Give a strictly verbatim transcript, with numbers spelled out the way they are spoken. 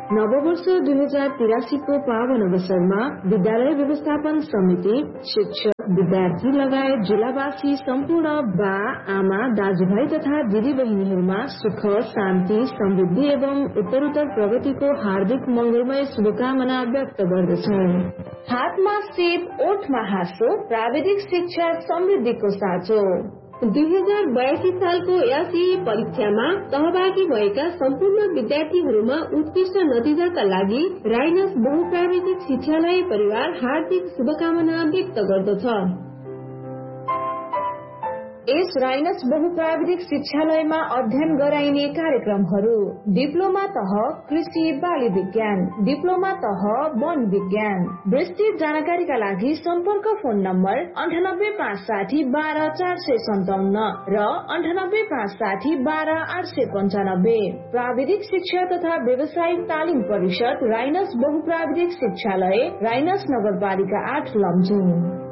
नववर्ष दुई हजार तिरासीको पावन अवसरमा विद्यालय व्यवस्थापन समिति, शिक्षक, विद्यार्थी लगायत जिल्लावासी सम्पूर्ण बा, आमा, दाजुभाइ तथा दिदी बहिनीहरूमा सुख, शान्ति, समृद्धि एवं उत्तरोत्तर प्रगतिको हार्दिक मंगलमय शुभकामना व्यक्त गर्दछौ। हातमा सेप, ओठमा हाँसो, प्राविधिक शिक्षा समृद्धिको साँचो। दुई हजार बयासी सालको एसई परीक्षामा सहभागी भएका सम्पूर्ण विद्यार्थीहरूमा उत्कृष्ट नतिजाका लागि राइनस बहुप्राविधिक शिक्षालय परिवार हार्दिक शुभकामना व्यक्त गर्दछ। यस राइनस बहुप्राविधिक शिक्षालयमा अध्ययन गराइने कार्यक्रमहरू: डिप्लोमा तह कृषि बाली विज्ञान, डिप्लोमा तह वन विज्ञान। विस्तृत जानकारीका लागि सम्पर्क फोन नम्बर अन्ठानब्बे पाँच साठी बाह्र चार सय सन्ताउन्न र अन्ठानब्बे पाँच साठी बाह्र आठ सय पञ्चानब्बे। प्राविधिक शिक्षा तथा व्यावसायिक तालिम परिषद, राइनस बहुप्राविधिक शिक्षालय, राइनस नगरपालिका आठ, लमजुङ।